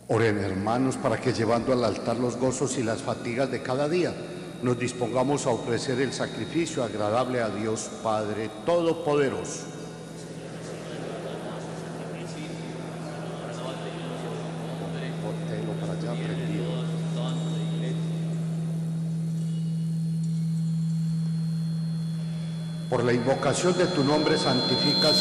Oren, hermanos, para que llevando al altar los gozos y las fatigas de cada día, nos dispongamos a ofrecer el sacrificio agradable a Dios Padre Todopoderoso. Por la invocación de tu nombre santificas